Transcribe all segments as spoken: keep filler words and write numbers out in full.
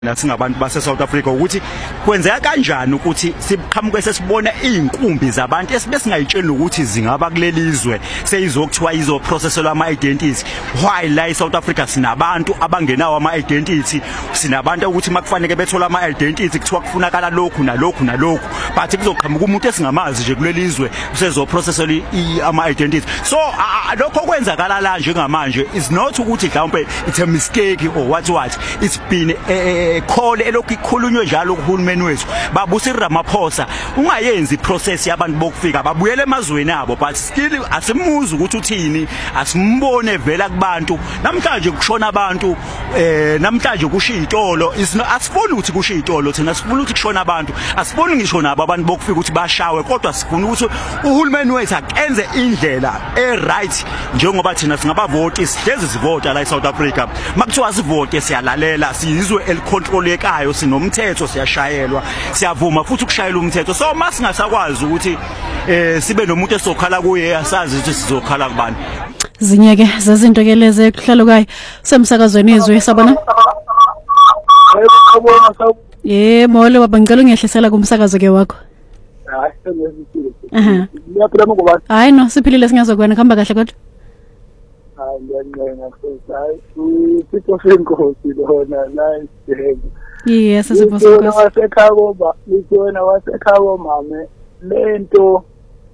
nathi ngabantu base South Africa ukuthi kwenzeka kanjani ukuthi siqhamuke sesibona izinkumbi zabantu esibe singayitsheni ukuthi zingaba kulelizwe seyizokuthiwa izo processelwa ama identities. Why la e South Africa sinabantu abangenawo ama identity, sinabantu ukuthi makufanele bethola ama identity kuthiwa kufunakala lokhu nalokhu nalokhu, but kuzoqhamuka umuntu esingamazi nje kulelizwe usezo processelwa ama identities. So lokho kwenzakala la njengamanje is not ukuthi mhlawumbe it's a mistake or what what, it's been a khole elokhu ikhulunywe njalo kuhulumeni wethu babusi Ramaphosa ungayenzi process yabantu bokufika babuyele emazweni abo, but still asimuzi ukuthi uthini, asimbone vela kubantu namhlanje kushona abantu eh namhlanje kushiya itolo, asifuni ukuthi kushiya itolo, thina sifuna ukuthi kushona abantu, asifuni ngisho nabo abantu bokufika ukuthi bashawe, kodwa sifuna ukuthi uhulumeni wethu akenze indlela e right njengoba thina singabavoti sihlezi sivota la e South Africa. Makuthiwa sivote siyalalela, siyizwe elicontrolekayo, sinomthetho, siyashayelwa, siyavuma futhi ukushayela umthetho. So masingasakwazi ukuthi eh sibe nomuntu esokhala kuye asazi ukuthi sizokhala kubani. Zinyeke zezinto ke leze ekuhlalo kwayo semsakazweni izwe sabona. Eh mole wabangicela ungehlisela kumsakazo ke wakho. Hayi senezitile. Aha. Ngiyaphila ngoba. Hayi no siphilile singazokwana khamba kahle kodwa. Hayi ngiyancenga futhi hayi sitho senkosi lona la isibheke. Yes sesiphosa Wena wasekhabo ba, wena wasekhabo mame lento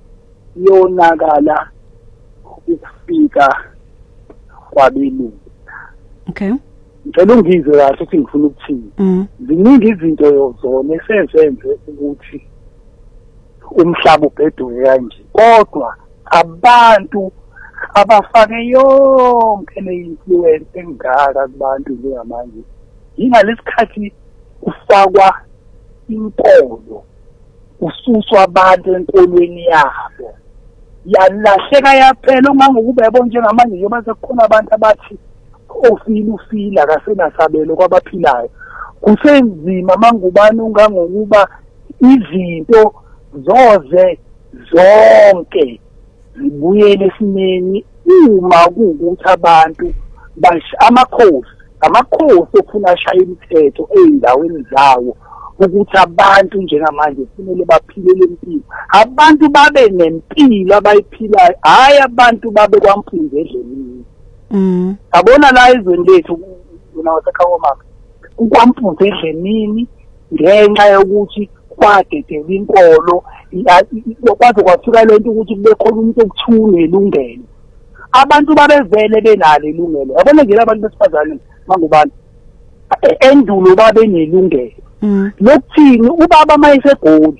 yonakala ukufika kwabelungu. Okay. Ngicela ungizwe kahle ukuthi ngifuna ukuthini. Mhm. Ziningi izinto yozona esenzenze ukuthi umhlaba ubhedwe kanje, kodwa abantu abafake yonke le influence engaka kubantu njengamanje ingalesikhathi ufakwa inkolo, ususwa abantu enkolweni yabo, yalahleka yaphela ongangokube yabo njengamanje njengoba sekukhona abantu abathi ofila ufila kasenasabelo kwabaphilayo. Kusenzima mangubani ungangokuba izinto zoze zonke zibuyele esimeni uma kuwukuthi abantu amakhosi amakhosi ofuna ashaya imithetho ey'ndaweni zawo ukuthi abantu njengamanje kufanele baphilele impilo, abantu babe nempilo abayiphilayo, hhayi abantu babe kwampunzi edleleni. Mhm. Abona la ezweni lethu wena wasekhaya mama ukwampunzi edlenini ngenxa yokuthi kwadedela inkolo, kwaze kwafika lento ukuthi kube khona umuntu okuthunga elungelo. Abantu babevele benalo ilungelo. Yabona nje abantu besifazane mangubani endulo babe nelungelo. Lokuthini ubaba mayesegoli,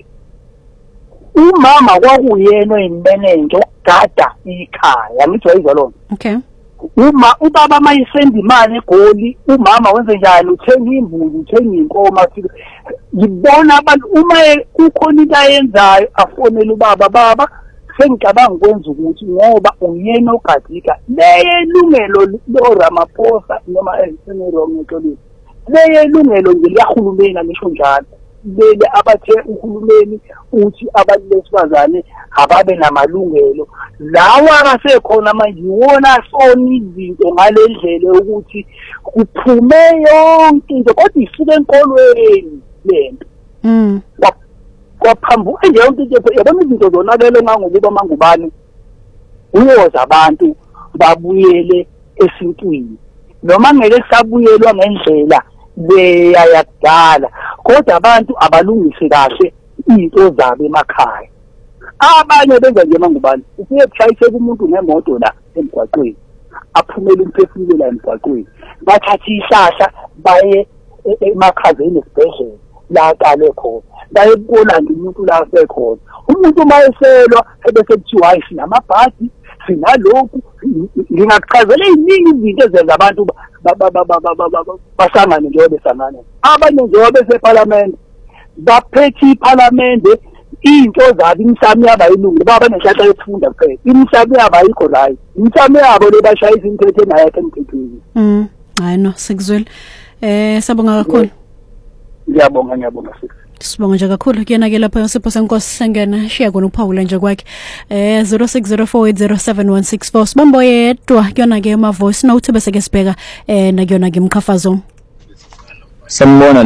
umama kwakuyena oyimenenje okugada ikhaya, ngithi wayizwa lona. Okay. Uma ubaba mayisenda imali egoli, umama wenze njalo, uthenga imbuzi, uthenga inkomo. Ngibona abantu uma kukhona into ayenzayo afonela ubaba, baba sengicabanga ukwenza ukuthi ngoba uyena ogadika leye ilungelo lo Ramaphosa noma esenero ngekolisi, leye ilungelo nje liyahulumeni ngisho njalo, lele abathe uhulumeni uthi abantu besifazane ababe namalungelo. Lawa akasekhona manje iwona sona izinto ngalendlela ukuthi kuphume yonke into kodwa isuke enkolweni lento. Mhm. Kwaphambuka nje yonke into, yabona izinto zonakele ngangokuba mangubani uyoza abantu babuyele esintwini, noma ngeke sabuyelwa ngendlela leya yakudala, kodwa abantu abalungise kahle into zabo emakhaya. Abanye benza nje mangubani ufike kushayiseka umuntu ngemoto la emgwaqweni, aphumele umphefumulo la emgwaqweni, bathatha ihlahla baye emakhazeni esibhedlela la qale khona, baye kukolanda umuntu la sekhona. Umuntu mayeselwa ebese kuthiwa hayi sinamabhadi sinalokhu. Ngingakuchazela eziningi izinto ezenza abantu basangane njengoba besangane. Abanye njengoba beseparlamente baphethe iparlamente, into zabo imsamo yabo ayilungile, baba nenhlanhla yokufunda kuphela, imsamo yabo ayikho right, imsamo yabo lebashayisa imithetho engayekho emthethweni. Mhm. Hayi no sikuzwile. Eh sabonga kakhulu. Ngiyabonga ngiyabonga sisi. Sibonga nje kakhulu kuyena ke lapha Sipho Senkosi sengena shiya kona uphawula nje kwakhe eh zero six zero four eight zero seven one six four sibambo yedwa kuyona ke ama voice note bese ke sibheka eh na kuyona ke mkhafazo. Sanibona